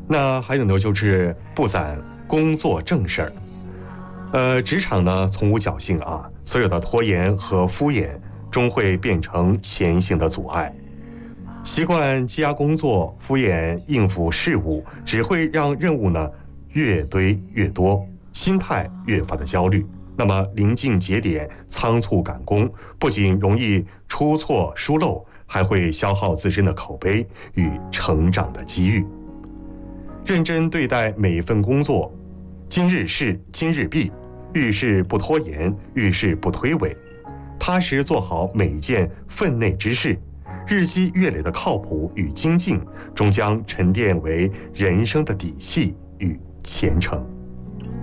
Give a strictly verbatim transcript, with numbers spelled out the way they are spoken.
那还有呢，就是不攒工作正事儿。呃，职场呢从无侥幸啊，所有的拖延和敷衍终会变成前行的阻碍。习惯积压工作、敷衍应付事务，只会让任务呢越堆越多，心态越发的焦虑。那么临近节点仓促赶工，不仅容易出错疏漏，还会消耗自身的口碑与成长的机遇。认真对待每一份工作，今日事今日毕，遇事不拖延，遇事不推诿，踏实做好每一件分内之事，日积月累的靠谱与精进，终将沉淀为人生的底气与前程。